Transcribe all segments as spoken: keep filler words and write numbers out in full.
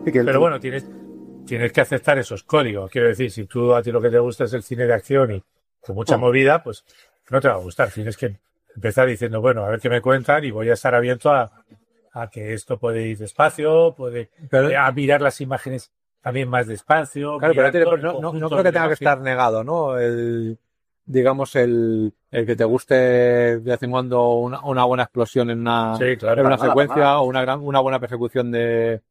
que el... Pero bueno, tienes, tienes que aceptar esos códigos. Quiero decir, si tú a ti lo que te gusta es el cine de acción y con mucha oh. movida, pues no te va a gustar. Tienes que empezar diciendo, bueno, a ver qué me cuentan y voy a estar abierto a, a que esto puede ir despacio, puede pero, a mirar las imágenes también más despacio. Claro, pero tiene, no, no, no creo que tenga que estar negado, ¿no? El, digamos, el, el que te guste de vez en cuando una, una buena explosión en una, sí, claro, en una nada, secuencia nada. o una, gran, una buena persecución de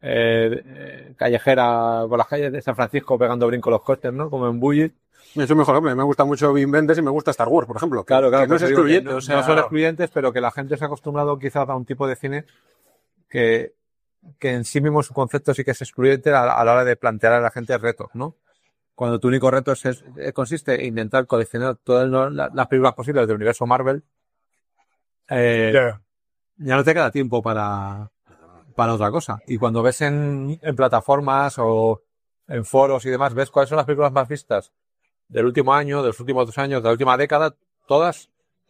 eh, callejera por las calles de San Francisco pegando brinco los coches, ¿no? Como en Bullitt. Eso mejor, me gusta mucho Wim Wenders y me gusta Star Wars, por ejemplo. Claro, claro. Que no es excluyente. No, o sea, no son excluyentes, pero que la gente se ha acostumbrado quizás a un tipo de cine que, que en sí mismo su concepto sí que es excluyente a, a la hora de plantear a la gente retos, ¿no? Cuando tu único reto es, es, consiste en intentar coleccionar todas las, las películas posibles del universo Marvel, eh, yeah. ya no te queda tiempo para, para otra cosa. Y cuando ves en, en plataformas o en foros y demás, ves cuáles son las películas más vistas del último año, de los últimos dos años, de la última década, todas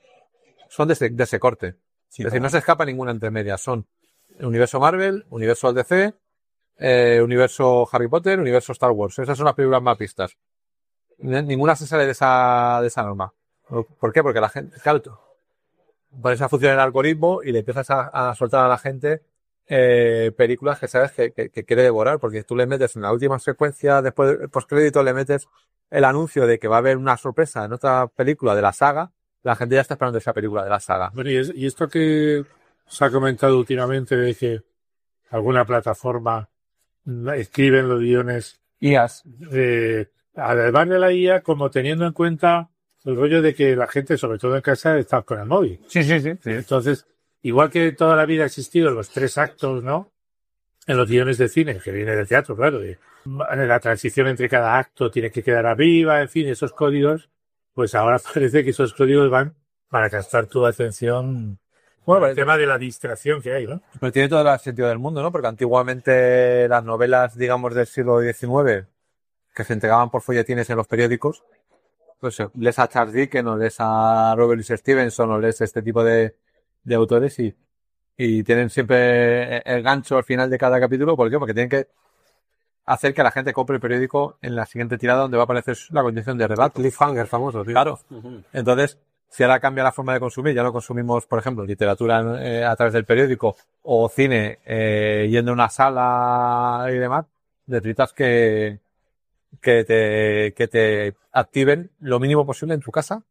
son de ese, de ese corte. Sí, es decir, no se escapa ninguna entre medias. Son el universo Marvel, universo D C, eh, universo Harry Potter, universo Star Wars. Esas son las películas más vistas. Ninguna se sale de esa, de esa norma. ¿Por qué? Porque la gente, claro, pones a funcionar el algoritmo y le empiezas a, a soltar a la gente eh, películas que sabes que, que, que quiere devorar, porque tú le metes en la última secuencia, después del postcrédito, le metes el anuncio de que va a haber una sorpresa en otra película de la saga, la gente ya está esperando esa película de la saga. Bueno, y, es, y esto que se ha comentado últimamente de que alguna plataforma escriben los guiones I As. Eh, además de la I A, como teniendo en cuenta el rollo de que la gente, sobre todo en casa, está con el móvil. Sí, sí, sí. sí. Entonces, igual que toda la vida ha existido los tres actos, ¿no? En los guiones de cine, que viene del teatro, claro, de la transición entre cada acto tiene que quedar arriba, en fin, esos códigos, pues ahora parece que esos códigos van para captar tu atención. Bueno, el tema de la distracción que hay, ¿no? Pero tiene todo el sentido del mundo, ¿no? Porque antiguamente las novelas, digamos, del siglo diecinueve, que se entregaban por folletines en los periódicos, pues lees a Charles Dickens o lees a Robert Louis Stevenson o lees este tipo de, de autores y, y tienen siempre el gancho al final de cada capítulo. ¿Por qué? Porque tienen que hacer que la gente compre el periódico en la siguiente tirada donde va a aparecer la condición de relato. Cliffhanger famoso, tío. Claro. Uh-huh. Entonces, si ahora cambia la forma de consumir, ya no consumimos, por ejemplo, literatura eh, a través del periódico o cine eh, yendo a una sala y demás, necesitas que, que, te, que te activen lo mínimo posible en tu casa.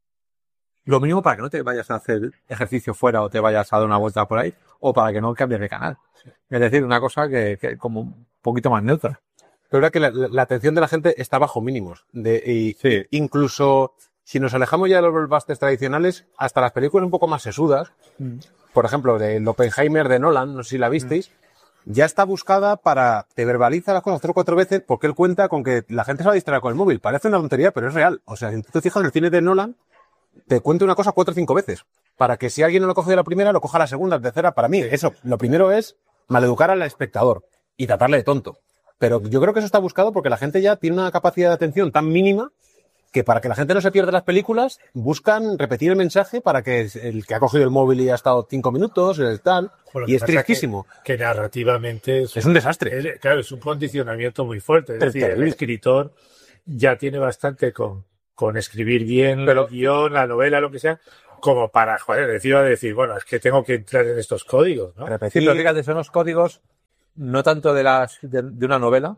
Lo mínimo para que no te vayas a hacer ejercicio fuera o te vayas a dar una vuelta por ahí o para que no cambies de canal. Es decir, una cosa que, que como un poquito más neutra. Pero verdad que la, la atención de la gente está bajo mínimos. De, y sí. Incluso si nos alejamos ya de los blockbusters tradicionales, hasta las películas un poco más sesudas, mm. por ejemplo, del Oppenheimer de Nolan, no sé si la visteis, mm. ya está buscada para, te verbaliza las cosas tres o cuatro veces porque él cuenta con que la gente se va a distraer con el móvil. Parece una tontería, pero es real. O sea, si tú te fijas en el cine de Nolan, te cuento una cosa cuatro o cinco veces. Para que si alguien no lo coge de la primera, lo coja la segunda, la tercera. Para mí, eso, lo primero es maleducar al espectador y tratarle de tonto. Pero yo creo que eso está buscado porque la gente ya tiene una capacidad de atención tan mínima que para que la gente no se pierda las películas, buscan repetir el mensaje para que el que ha cogido el móvil y ha estado cinco minutos, el tal, bueno, y es tristísimo. Que, que narrativamente es, es un desastre. Es, claro, es un condicionamiento muy fuerte. Es Pero decir, terrible. El escritor ya tiene bastante con, con escribir bien Pero, el guión, la novela, lo que sea, como para, joder, decir, decir, bueno, es que tengo que entrar en estos códigos, ¿no? Repetir, pero fíjate, son los códigos no tanto de, las, de, de una novela,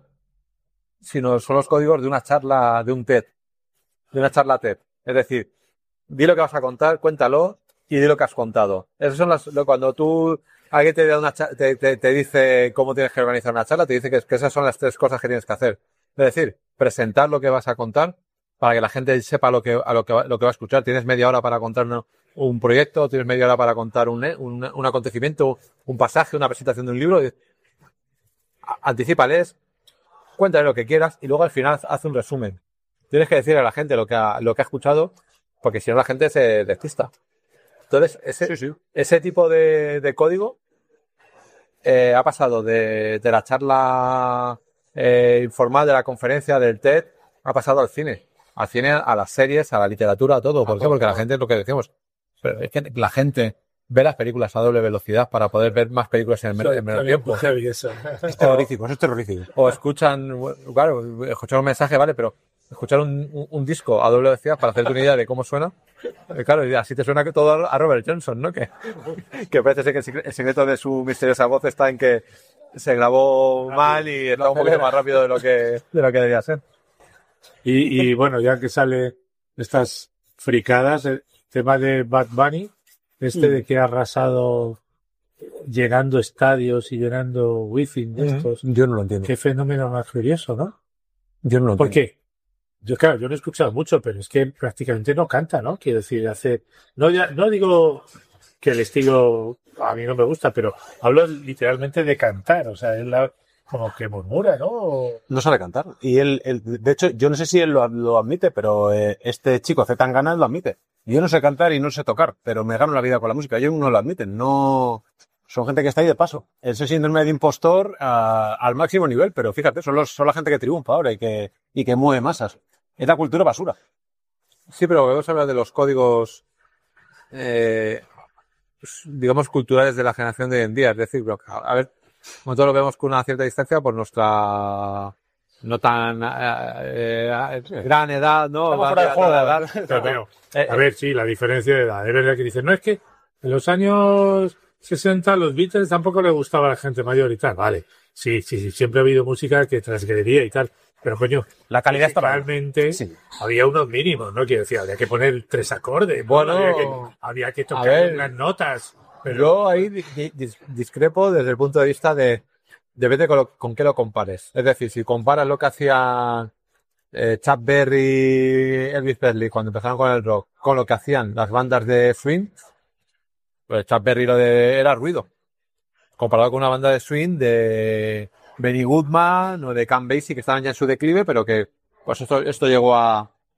sino son los códigos de una charla, de un TED. De una charla TED. Es decir, di lo que vas a contar, cuéntalo y di lo que has contado. Eso son las, lo, cuando tú, alguien te, da una, te, te, te dice cómo tienes que organizar una charla, te dice que, que esas son las tres cosas que tienes que hacer. Es decir, presentar lo que vas a contar para que la gente sepa lo que, a lo que, va, lo que va a escuchar. Tienes media hora para contar un, un proyecto, tienes media hora para contar un, un, un acontecimiento, un pasaje, una presentación de un libro. Anticípales, cuéntale lo que quieras y luego al final haz un resumen. Tienes que decirle a la gente lo que ha, lo que ha escuchado, porque si no la gente se despista. Entonces, ese, sí, sí. ese tipo de, de código eh, ha pasado de, de la charla eh, informal, de la conferencia, del TED, ha pasado al cine. Al cine, a las series, a la literatura, a todo. ¿Por qué? Porque la gente, es lo que decimos, pero es que la gente ver las películas a doble velocidad para poder ver más películas en el menor, en menor tiempo. Heavy eso. Es terrorífico, eso es terrorífico. O escuchan, claro, escuchar un mensaje, vale, pero escuchar un, un, un disco a doble velocidad para hacerte una idea de cómo suena. Eh, claro, y así te suena que todo a Robert Johnson, ¿no? Que, que parece ser que el secreto, el secreto de su misteriosa voz está en que se grabó mal y está un poquito más rápido de lo que, de lo que debería ser. Y, y bueno, ya que sale estas fricadas, el tema de Bad Bunny, este mm. de que ha arrasado llenando estadios y llenando wifi de estos. Mm. Yo no lo entiendo. Qué fenómeno más curioso, ¿no? Yo no lo entiendo. ¿Por qué? Yo, claro, yo no he escuchado mucho, pero es que prácticamente no canta, ¿no? Quiero decir, hace... No, ya, no digo que el estilo a mí no me gusta, pero hablo literalmente de cantar, o sea, él la... como que murmura, ¿no? No sabe cantar. Y él, él, de hecho, yo no sé si él lo, lo admite, pero eh, este chico Zetangana lo admite. Yo no sé cantar y no sé tocar, pero me gano la vida con la música. Ellos no lo admiten. No, son gente que está ahí de paso. Ese síndrome de impostor uh, al máximo nivel, pero fíjate, son, los, son la gente que triunfa ahora y que, y que mueve masas. Es la cultura basura. Sí, pero vamos a hablar de los códigos, eh, digamos, culturales de la generación de hoy en día. Es decir, a ver, nosotros lo vemos con una cierta distancia por nuestra no tan eh, eh, gran edad, ¿no? Fuera de juego, edad. Pero, pero, a ver, sí, la diferencia de edad. Es verdad que dicen, no, es que en los años sesenta los Beatles tampoco le gustaba a la gente mayor y tal. Vale, sí, sí, sí, siempre ha habido música que transgredía y tal. Pero, coño, la calidad está realmente sí. Había unos mínimos, ¿no? Quiero decir, había que poner tres acordes. Bueno, había que, había que tocar unas notas. Pero... Yo ahí dis- discrepo desde el punto de vista de depende con, lo, con qué lo compares. Es decir, si comparas lo que hacían eh, Chuck Berry, Elvis Presley cuando empezaron con el rock, con lo que hacían las bandas de swing, pues Chuck Berry lo de era ruido. Comparado con una banda de swing de Benny Goodman o de Count Basie que estaban ya en su declive, pero que pues esto, esto llegó a,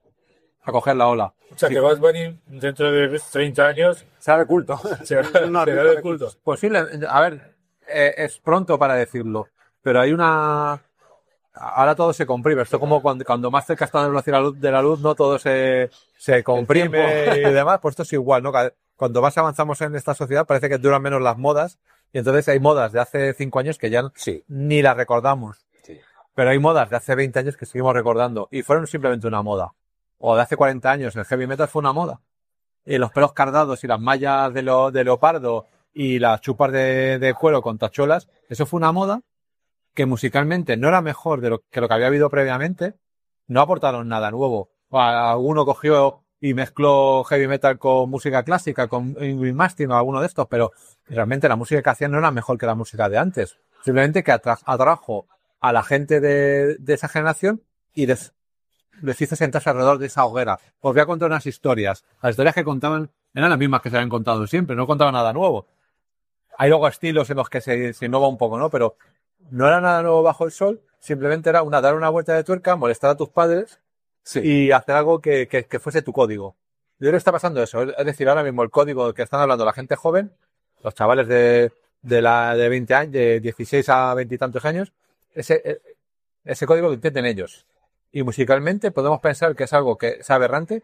a coger la ola. O sea, sí. Que Bad Bunny dentro de treinta años será de culto. Será, no, será de culto. Pues sí, a ver, eh, es pronto para decirlo, pero hay una... Ahora todo se comprime. Esto como cuando, cuando más cerca está la velocidad de la luz, de la luz no todo se, se comprime y demás. Pues esto es igual, ¿no? Cuando más avanzamos en esta sociedad parece que duran menos las modas y entonces hay modas de hace cinco años que ya sí. ni las recordamos. Sí. Pero hay modas de hace veinte años que seguimos recordando y fueron simplemente una moda. O de hace cuarenta años el heavy metal fue una moda. Y los pelos cardados y las mallas de, lo, de leopardo y las chupas de, de cuero con tachuelas, eso fue una moda que musicalmente no era mejor de lo que lo que había habido previamente, no aportaron nada nuevo. O alguno cogió y mezcló heavy metal con música clásica, con Ingrid Mastin o alguno de estos, pero realmente la música que hacían no era mejor que la música de antes. Simplemente que atra- atrajo a la gente de, de esa generación y les, les hizo sentarse alrededor de esa hoguera. Os voy a contar unas historias. Las historias que contaban eran las mismas que se habían contado siempre, no contaban nada nuevo. Hay luego estilos en los que se, se innova un poco, ¿no? Pero no era nada nuevo bajo el sol, simplemente era una dar una vuelta de tuerca, molestar a tus padres sí. y hacer algo que, que, que fuese tu código. Y ahora está pasando eso, es decir, ahora mismo el código que están hablando la gente joven, los chavales de, de, la, de veinte años, de dieciséis a veinte y tantos años, ese, ese código lo entienden ellos. Y musicalmente podemos pensar que es algo que es aberrante,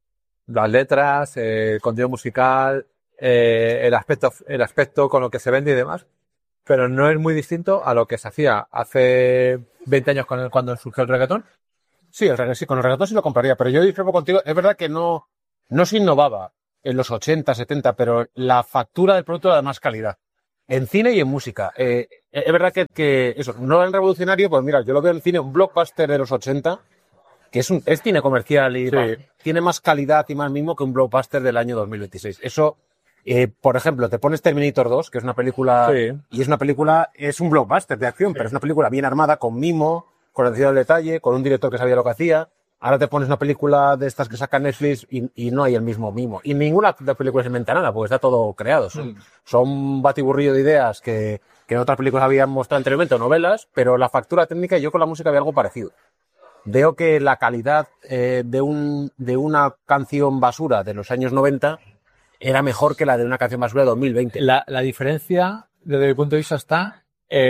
las letras, eh, el contenido musical, eh, el aspecto, el aspecto con lo que se vende y demás, pero no es muy distinto a lo que se hacía hace veinte años con el, cuando surgió el reggaetón. Sí, el reggaetón, sí, con el reggaetón sí lo compraría, pero yo discrepo contigo. Es verdad que no, no se innovaba en los ochenta, setenta, pero la factura del producto era de más calidad. En cine y en música. Eh, es verdad que, que eso, no el revolucionario, pues mira, yo lo veo en el cine, un blockbuster de los ochenta, que es un, es cine comercial y sí. va, tiene más calidad y más mimo que un blockbuster del año dos mil veintiséis. Eso... Eh, por ejemplo, te pones Terminator dos, que es una película, sí. y es una película, es un blockbuster de acción, sí. pero es una película bien armada, con mimo, con atención al detalle, con un director que sabía lo que hacía. Ahora te pones una película de estas que saca Netflix y, y no hay el mismo mimo. Y ninguna de las películas inventa nada, porque está todo creado. Son, mm. son un batiburrillo de ideas que, que en otras películas habían mostrado anteriormente, o novelas, pero la factura técnica, yo con la música veo algo parecido. Veo que la calidad eh, de, un, de una canción basura de los años noventa era mejor que la de una canción basura de dos mil veinte. La, la diferencia, desde mi punto de vista, está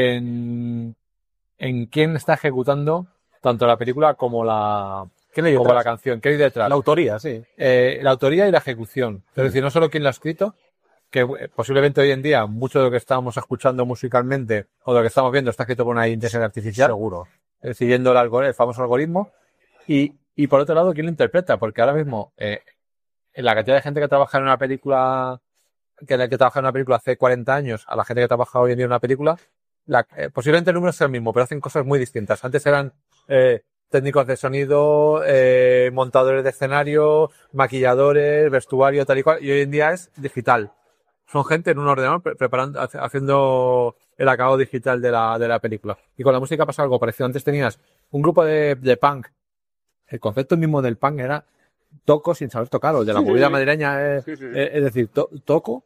en, en quién está ejecutando tanto la película como la, como la canción. ¿Qué hay detrás? La autoría, sí. Eh, la autoría y la ejecución. Es decir, no solo quién lo ha escrito, que eh, posiblemente hoy en día mucho de lo que estamos escuchando musicalmente o de lo que estamos viendo está escrito por una inteligencia artificial. Seguro. eh, siguiendo el, algor- el famoso algoritmo. Y, y por otro lado, ¿quién lo interpreta? Porque ahora mismo, eh, la cantidad de gente que trabaja en una película, que, que trabaja en una película hace cuarenta años, a la gente que trabaja hoy en día en una película, la, eh, posiblemente el número sea el mismo, pero hacen cosas muy distintas. Antes eran eh, técnicos de sonido, eh, montadores de escenario, maquilladores, vestuario, tal y cual, y hoy en día es digital. Son gente en un ordenador pre- preparando, hace- haciendo el acabado digital de la, de la película. Y con la música pasa algo parecido. Antes tenías un grupo de, de punk. El concepto mismo del punk era toco sin saber tocar, o de la Sí, movida sí. madrileña es, Sí, sí. es- es decir, to- toco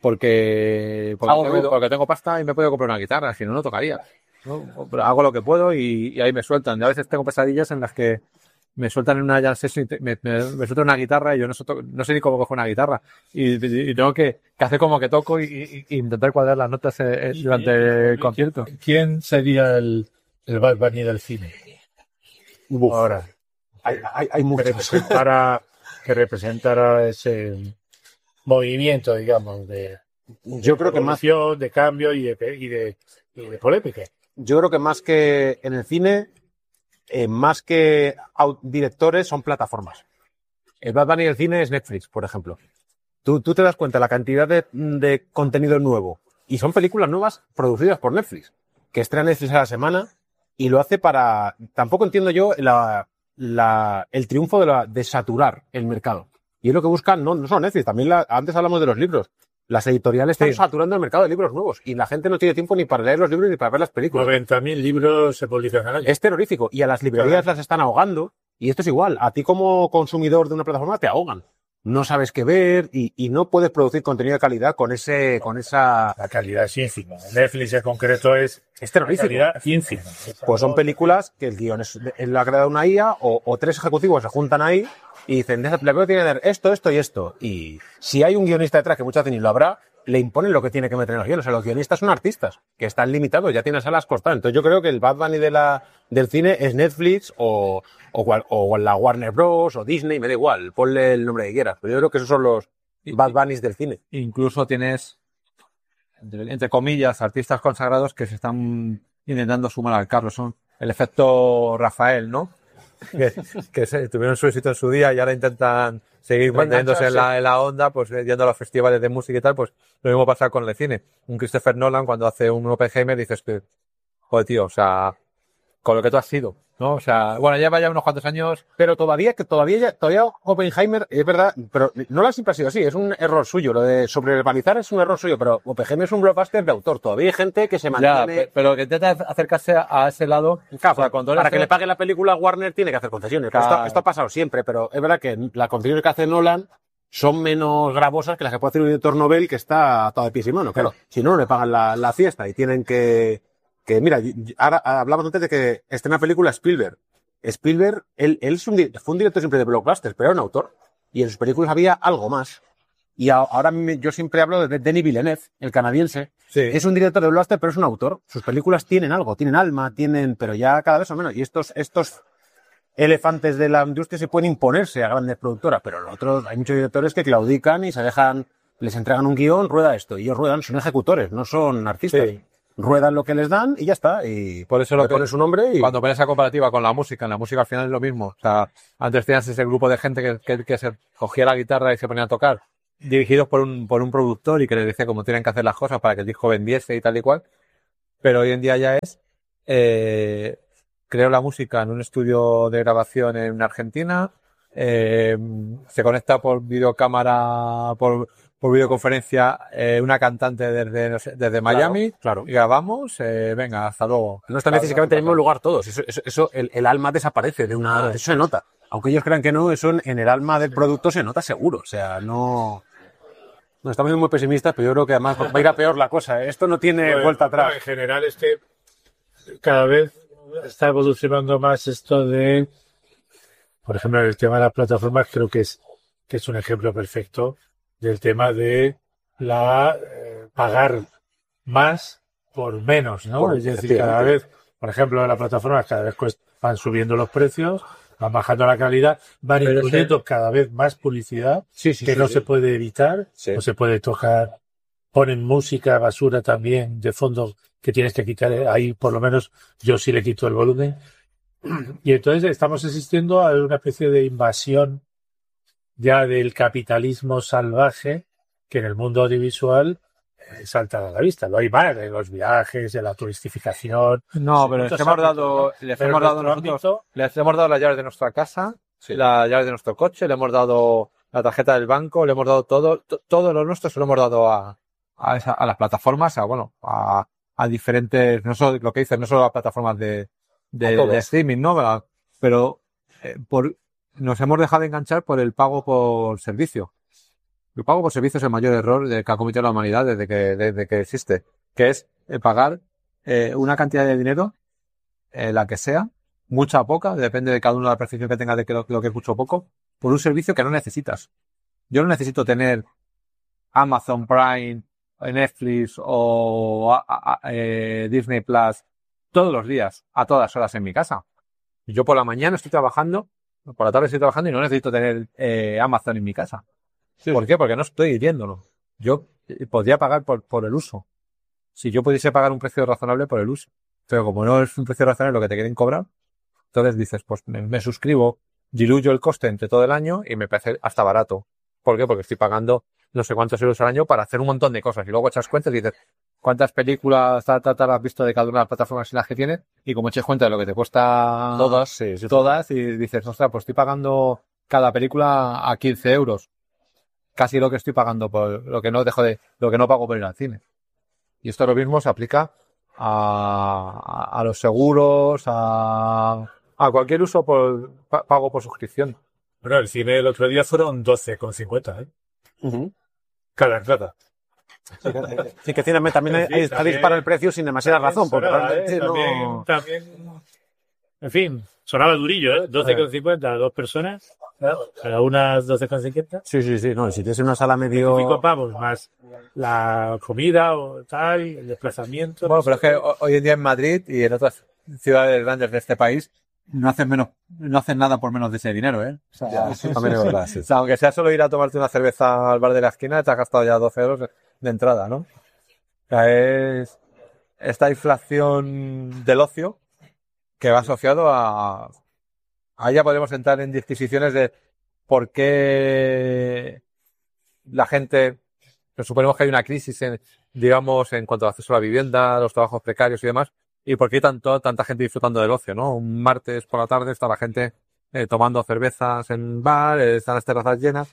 porque, porque, Hago tengo, ruido. porque tengo pasta y me puedo comprar una guitarra, si no, no tocaría. ¿no? Pero hago lo que puedo y, y ahí me sueltan. Y a veces tengo pesadillas en las que me sueltan en una jam session y te- me, me, me sueltan una guitarra y yo no, sé to- no sé ni cómo cojo una guitarra. Y, y- y tengo que, que hacer como que toco y, y- y intentar cuadrar las notas eh, eh, durante el concierto. ¿Quién sería el, el Bad Bunny del cine? Uf, Ahora, hay, hay, hay que muchos. representara, que representara ese movimiento, digamos, de Yo creo que más, evolución, de cambio y de, y de, y de polémica. yo creo que más que en el cine, eh, más que au- directores, son plataformas. El Bad Bunny del cine es Netflix, por ejemplo. Tú, tú te das cuenta la cantidad de, de contenido nuevo. Y son películas nuevas producidas por Netflix, que estrena Netflix a la semana y lo hace para... Tampoco entiendo yo la, la, el triunfo de, la, de saturar el mercado. Y es lo que buscan, no, no solo Netflix, también la, antes hablamos de los libros. Las editoriales están Sí. saturando el mercado de libros nuevos y la gente no tiene tiempo ni para leer los libros ni para ver las películas. noventa mil libros se publican al año. Es terrorífico y a las librerías las están ahogando y esto es igual. A ti como consumidor de una plataforma te ahogan. No sabes qué ver y, y no puedes producir contenido de calidad con ese, con esa... La calidad es ínfima. Netflix en concreto es Es la terrorífico. calidad ínfima. Pues son películas que el guión es, él lo ha creado una I A o, o tres ejecutivos se juntan ahí y dicen, la película tiene que tener esto, esto y esto. Y si hay un guionista detrás, que muchas veces ni lo habrá, le imponen lo que tiene que meter en los guiones. O sea, los guionistas son artistas, que están limitados, ya tienen salas cortadas. Entonces yo creo que el Bad Bunny de la, del cine es Netflix o, o, cual- o la Warner Bros. O Disney, me da igual, ponle el nombre que quieras. Pero yo creo que esos son los Bad Bunnies del cine. Incluso tienes, entre, entre comillas, artistas consagrados que se están intentando sumar al carro. Son el efecto Rafael, ¿no? Que, que se, tuvieron su éxito en su día y ahora intentan seguir manteniéndose en la, en la onda, pues eh, yendo a los festivales de música y tal, pues lo mismo pasa con el cine. Un Christopher Nolan cuando hace un Oppenheimer dices que, joder tío, o sea, con lo que tú has sido, ¿no? O sea, bueno, ya vaya unos cuantos años. Pero todavía, que todavía, ya- todavía Oppenheimer, es verdad, pero Nolan siempre ha sido así, es un error suyo. Lo de sobrevalizar es un error suyo, pero Oppenheimer es un blockbuster de autor. Todavía hay gente que se Ya, mantiene... pe- pero que intenta acercarse a, a ese lado. Claro, o sea, con todo para esto- que le pague la película Warner tiene que hacer concesiones. Claro. Esto, esto ha pasado siempre, pero es verdad que las concesiones que hace Nolan son menos gravosas que las que puede hacer un director novel que está atado de pies y manos. Claro, si no, no le pagan la, la fiesta y tienen que... que mira, y- y ahora hablamos antes de que estrena película Spielberg. Spielberg, él, él es un, di- fue un director siempre de blockbusters, pero era un autor. Y en sus películas había algo más. Y a- ahora me- yo siempre hablo de Denis Villeneuve, el canadiense. Sí. Es un director de blockbuster, pero es un autor. Sus películas tienen algo, tienen alma, tienen, pero ya cada vez son menos. Y estos, estos elefantes de la industria se pueden imponerse a grandes productoras, pero los otros, hay muchos directores que claudican y se dejan, les entregan un guión, rueda esto. Y ellos ruedan, son ejecutores, no son artistas. Sí. Ruedan lo que les dan y ya está. Y Por eso lo le que- ponen su nombre y... Cuando pones esa comparativa con la música, en la música al final es lo mismo. O sea, antes tenías ese grupo de gente que, que, que se cogía la guitarra y se ponía a tocar, dirigidos por un, por un productor y que les decía cómo tienen que hacer las cosas para que el disco vendiese y tal y cual. Pero hoy en día ya es, eh, creo la música en un estudio de grabación en Argentina, eh, se conecta por videocámara, por, por videoconferencia, eh, una cantante desde, no sé, desde Miami, claro. y grabamos, eh, venga, hasta luego. No están físicamente en el mismo lugar todos. Eso, eso, eso el, el alma desaparece de una... Eso se nota. Aunque ellos crean que no, eso en, en el alma del producto se nota seguro. O sea, no... No, estamos muy pesimistas, pero yo creo que además va a ir a peor la cosa. ¿eh? Esto no tiene Bueno, vuelta no, atrás. en general es que cada vez está evolucionando más esto de, por ejemplo, el tema de las plataformas creo que es que es un ejemplo perfecto del tema de la eh, pagar más por menos, ¿no? Por- es decir, cada vez, por ejemplo, las plataformas cada vez cuest- van subiendo los precios, van bajando la calidad, van Pero incluyendo cada vez más publicidad Sí, sí, que sí, no sí. se puede evitar, Sí. no se puede tocar ponen música basura también de fondo que tienes que quitar. Ahí por lo menos yo sí le quito el volumen. Y entonces estamos asistiendo a una especie de invasión ya del capitalismo salvaje que en el mundo audiovisual eh, salta a la vista. Lo hay más de los viajes, de la turistificación. No, pero les hemos dado, les hemos dado nosotros, les hemos dado las llaves de nuestra casa, sí. las llaves de nuestro coche, le hemos dado la tarjeta del banco, le hemos dado todo, to, todo lo nuestro se lo hemos dado a, a, esa, a las plataformas, a bueno, a, a diferentes, no solo lo que dicen, no solo a plataformas de, de, de streaming, ¿no? Pero eh, por, nos hemos dejado de enganchar por el pago por servicio. El pago por servicio es el mayor error de que ha cometido la humanidad desde que, desde que existe, que es eh, pagar eh, una cantidad de dinero, eh, la que sea, mucha o poca, depende de cada uno de la percepción que tenga de que lo, lo que es mucho o poco, por un servicio que no necesitas. Yo no necesito tener Amazon Prime, Netflix o a, a, eh, Disney Plus todos los días, a todas horas en mi casa. Yo por la mañana estoy trabajando, por la tarde estoy trabajando y no necesito tener eh, Amazon en mi casa. Sí. ¿Por qué? Porque no estoy viéndolo. Yo podría pagar por, por el uso. Si yo pudiese pagar un precio razonable por el uso. Pero como no es un precio razonable lo que te quieren cobrar, entonces dices, pues me, me suscribo, diluyo el coste entre todo el año y me parece hasta barato. ¿Por qué? Porque estoy pagando no sé cuántos euros al año para hacer un montón de cosas. Y luego echas cuentas y dices, ¿cuántas películas ta, ta, ta, has visto de cada una de las plataformas y las que tienes? Y como eches cuenta de lo que te cuesta todas, sí, sí, todas, y dices, ostras, pues estoy pagando cada película a quince euros. Casi lo que estoy pagando por lo que no dejo de, lo que no pago por ir al cine. Y esto lo mismo se aplica a, a, a los seguros, a, a cualquier uso por pago por suscripción. Bueno, el cine el otro día fueron doce con cincuenta, ¿eh? Uh-huh. Cada entrada. Sí, que, sí, que cine también sí, está dispara el precio sin demasiada razón, porque sonaba, realmente ¿eh? también, no... también, en fin, sonaba durillo, ¿eh? doce con cincuenta, dos personas. Cada una doce con cincuenta. Sí, sí, sí. No, si tienes una sala medio... Cinco pavos más la comida o tal, el desplazamiento. Bueno, pero es que hoy en día en Madrid y en otras ciudades grandes de este país no hacen menos, no hacen nada por menos de ese dinero, ¿eh? O sea, ya, eso también es verdad, sí. O sea, aunque sea solo ir a tomarte una cerveza al bar de la esquina, te has gastado ya doce euros de entrada, ¿no? O sea, es esta inflación del ocio que va asociado a... Ahí ya podemos entrar en disquisiciones de por qué la gente, pues suponemos que hay una crisis, en, digamos, en cuanto al acceso a la vivienda, los trabajos precarios y demás, y por qué tanto, tanta gente disfrutando del ocio, ¿no? Un martes por la tarde está la gente eh, tomando cervezas en bar, eh, están las terrazas llenas,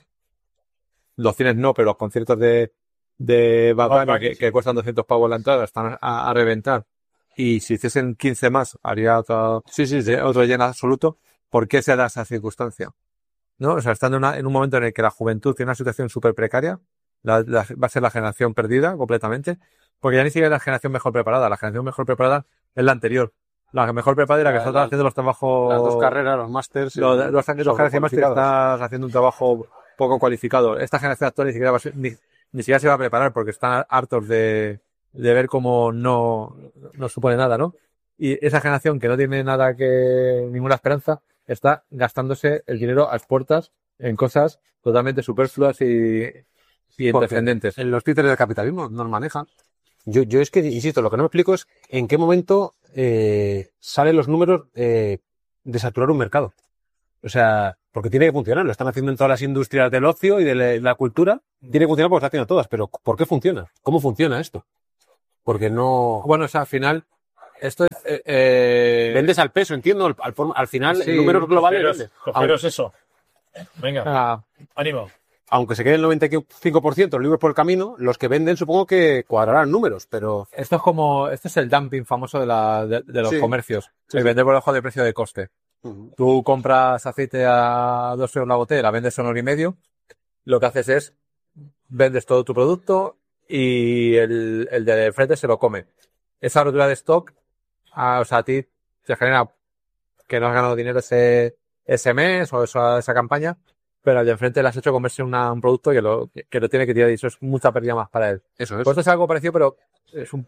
los cines no, pero los conciertos de, de Bad Bunny que, que cuestan doscientos pavos la entrada están a, a reventar, y si hiciesen quince más, haría otro, sí, sí, sí, otro lleno absoluto. ¿Por qué se da esa circunstancia? ¿No? O sea, estando en, una, en un momento en el que la juventud tiene una situación súper precaria, la, la, va a ser la generación perdida completamente, porque ya ni siquiera es la generación mejor preparada, la generación mejor preparada es la anterior. La mejor preparada es la que está haciendo los trabajos... Las dos carreras, los másters... Los, los, los, los generaciones máster estás haciendo un trabajo poco cualificado. Esta generación actual ni siquiera, va a ser, ni, ni siquiera se va a preparar porque están hartos de, de ver cómo no, no supone nada, ¿no? Y esa generación que no tiene nada que... ninguna esperanza está gastándose el dinero a las puertas en cosas totalmente superfluas y, y intrascendentes. En los títeres del capitalismo nos manejan. Yo, yo es que, insisto, lo que no me explico es en qué momento eh, salen los números eh, de saturar un mercado. O sea, porque tiene que funcionar. Lo están haciendo en todas las industrias del ocio y de la, la cultura. Tiene que funcionar porque lo están haciendo todas. Pero ¿por qué funciona? ¿Cómo funciona esto? Porque no... Bueno, o sea, al final... Esto es, eh, eh... vendes al peso, entiendo, al, al, al final sí, el número global cogeros, cogeros eso. Venga, ah, ánimo. Aunque se quede el noventa y cinco por ciento los libros por el camino, los que venden supongo que cuadrarán números, pero... Esto es como, este es el dumping famoso de, la, de, de los sí. comercios, sí, el sí. vender por debajo de precio de coste. Uh-huh. Tú compras aceite a dos euros la botella, la vendes a un euro y medio, lo que haces es, vendes todo tu producto y el, el de frente se lo come. Esa rotura de stock, Ah, o sea, a ti te genera que no has ganado dinero ese, ese mes o esa, esa campaña, pero al de enfrente le has hecho comerse una, un producto que lo, que lo tiene que tirar y eso es mucha pérdida más para él. Eso es. Pues esto es algo parecido, pero es un,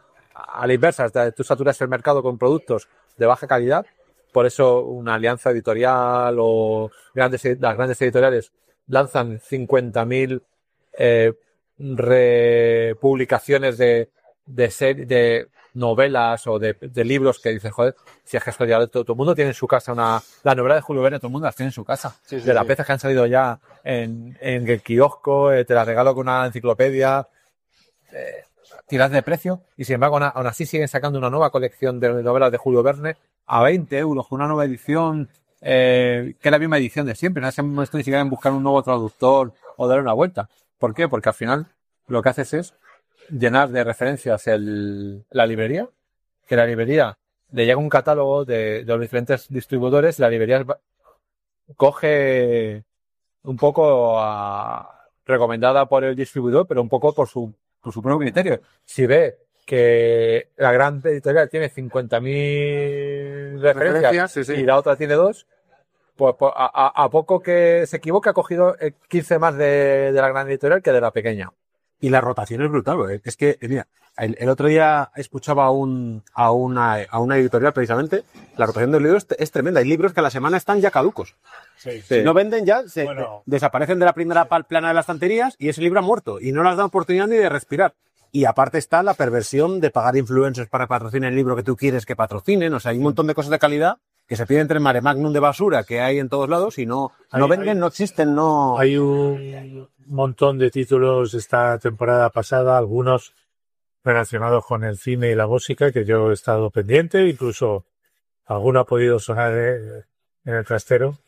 a la inversa. Tú saturas el mercado con productos de baja calidad, por eso una alianza editorial o grandes, las grandes editoriales lanzan cincuenta mil eh, republicaciones de, de, ser, de novelas o de, de libros que dices, joder, si es que esto ya todo, todo el mundo tiene en su casa una, la novela de Julio Verne, todo el mundo las tiene en su casa. Sí, sí, de las sí. veces que han salido ya en, en el kiosco, eh, te las regalo con una enciclopedia, eh, tiras de precio, y sin embargo, aún, aún así siguen sacando una nueva colección de novelas de Julio Verne a veinte euros, con una nueva edición, eh, que es la misma edición de siempre. No se han puesto ni siquiera en buscar un nuevo traductor o darle una vuelta. ¿Por qué? Porque al final lo que haces es llenar de referencias el, la librería, que la librería le llega un catálogo de, de los diferentes distribuidores, la librería va- coge un poco a, recomendada por el distribuidor, pero un poco por su, por su propio criterio. Si ve que la gran editorial tiene cincuenta mil referencias, Referencias, sí, sí. y la otra tiene dos, pues, pues, a, a- a poco que se equivoque ha cogido eh, quince más de, de la gran editorial que de la pequeña. Y la rotación es brutal, porque es que, mira, el, el otro día escuchaba a, un, a, una, a una editorial precisamente, la rotación de los libros es tremenda. Hay libros que a la semana están ya caducos. Sí. Si no venden ya, se Bueno. de- desaparecen de la primera pal- plana de las estanterías y ese libro ha muerto y no les da oportunidad ni de respirar. Y aparte está la perversión de pagar influencers para que patrocinen el libro que tú quieres que patrocinen. O sea, hay un montón de cosas de calidad que se piden entre mare magnum de basura que hay en todos lados y no, Hay- no venden, hay- no existen, no... Hay un montón de títulos esta temporada pasada, algunos relacionados con el cine y la música, que yo he estado pendiente, incluso alguno ha podido sonar eh, en el trastero,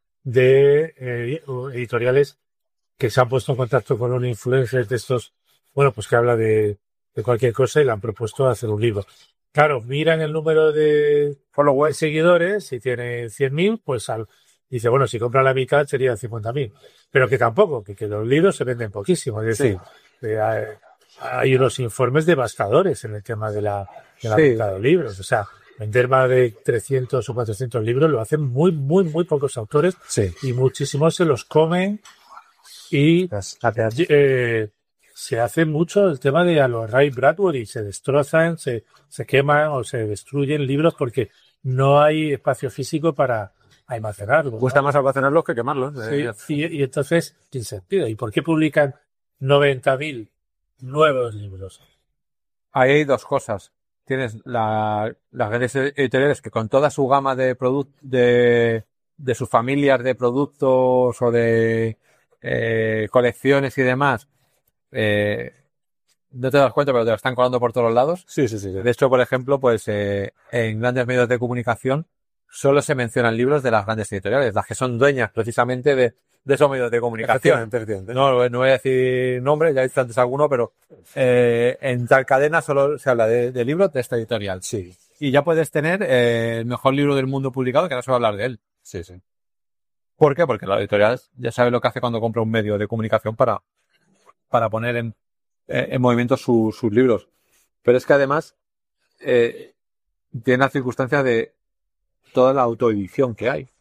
de eh, editoriales que se han puesto en contacto con un influencer de estos, bueno, pues que habla de, de cualquier cosa y le han propuesto hacer un libro. Claro, miran el número de followers, seguidores, si tiene cien mil, pues al, dice, bueno, si compra la mitad sería cincuenta mil. Pero que tampoco, que, que los libros se venden poquísimo. Es decir, que hay, hay unos informes devastadores en el tema de la, de la Sí. venta de libros. O sea, vender más de trescientos o cuatrocientos libros lo hacen muy, muy, muy pocos autores Sí. y muchísimos se los comen y eh, se hace mucho el tema de a los Ray Bradbury, se destrozan, se, se queman o se destruyen libros porque no hay espacio físico para almacenarlos, ¿no? Cuesta más almacenarlos que quemarlos. Sí, eh. y, y entonces, sin sentido. ¿Y por qué publican noventa mil nuevos libros? Ahí hay dos cosas. Tienes la, las grandes editoriales que con toda su gama de productos, de, de sus familias de productos o de eh, colecciones y demás, eh, no te das cuenta, pero te lo están colando por todos lados. Sí, sí, sí. sí. De hecho, por ejemplo, pues eh, en grandes medios de comunicación solo se mencionan libros de las grandes editoriales, las que son dueñas precisamente de, de esos medios de comunicación. Efectivamente, efectivamente. No, no voy a decir nombres, ya he visto antes alguno, pero eh, en tal cadena solo se habla de, de libros de esta editorial. Sí, Y ya puedes tener eh, el mejor libro del mundo publicado, que no se va a hablar de él. sí, sí. ¿Por qué? Porque la editorial ya sabe lo que hace cuando compra un medio de comunicación para, para poner en, eh, en movimiento su- sus libros. Pero es que además eh, tiene la circunstancia de toda la autoedición que hay.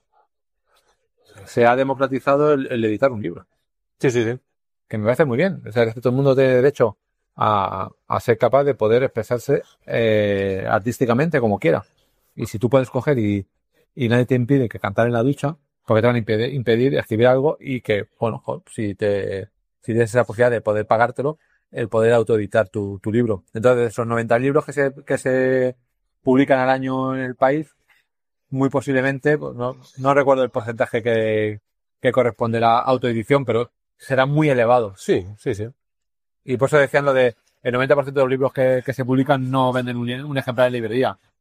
Se ha democratizado el, el editar un libro. Sí, sí, sí. Que me parece muy bien. O sea, que todo el mundo tiene derecho a, a ser capaz de poder expresarse eh, artísticamente como quiera. Y si tú puedes coger y, y nadie te impide que cantar en la ducha, porque te van a impedir, impedir escribir algo y que, bueno, jo, si te si tienes esa posibilidad de poder pagártelo, el poder autoeditar tu, tu libro. Entonces, de esos noventa libros que se, que se publican al año en el país, muy posiblemente, pues no, no recuerdo el porcentaje que, que corresponde a la autoedición, pero será muy elevado. Sí, sí, sí. Y por eso decían lo de el noventa por ciento de los libros que, que se publican no venden un, un ejemplar en librería.